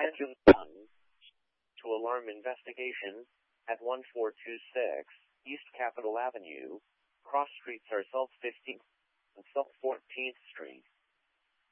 Attention 1. To alarm investigation at 1426 East Capitol Avenue. Cross streets are South 15th and South 14th Street.